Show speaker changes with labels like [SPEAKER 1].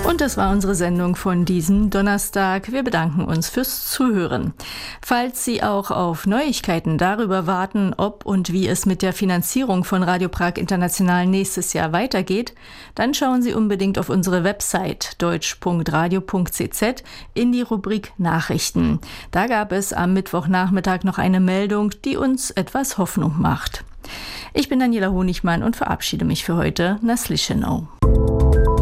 [SPEAKER 1] Und das war unsere Sendung von diesem Donnerstag. Wir bedanken uns fürs Zuhören. Falls Sie auch auf Neuigkeiten darüber warten, ob und wie es mit der Finanzierung von Radio Prag International nächstes Jahr weitergeht, dann schauen Sie unbedingt auf unsere Website deutsch.radio.cz in die Rubrik Nachrichten. Da gab es am Mittwochnachmittag noch eine Meldung, die uns etwas Hoffnung macht. Ich bin Daniela Honigmann und verabschiede mich für heute. Na slyšenou.